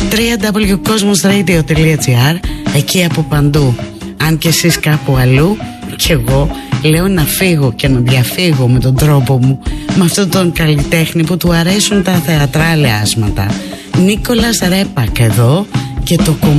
www.cosmosradio.gr, εκεί από παντού. Αν και εσείς κάπου αλλού, κι εγώ λέω να φύγω και να διαφύγω με τον τρόπο μου, με αυτόν τον καλλιτέχνη που του αρέσουν τα θεατράλια άσματα. Νίκολας Ρέπακ εδώ και το